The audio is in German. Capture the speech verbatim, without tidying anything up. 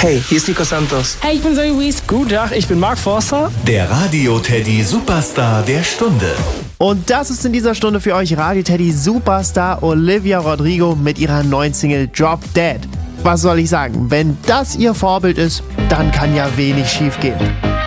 Hey, hier ist Nico Santos. Hey, ich bin Zoe Wees. Guten Tag, ich bin Mark Forster. Der Radio Teddy Superstar der Stunde. Und das ist in dieser Stunde für euch Radio Teddy Superstar Olivia Rodrigo mit ihrer neuen Single Drop Dead. Was soll ich sagen? Wenn das ihr Vorbild ist, dann kann ja wenig schief gehen.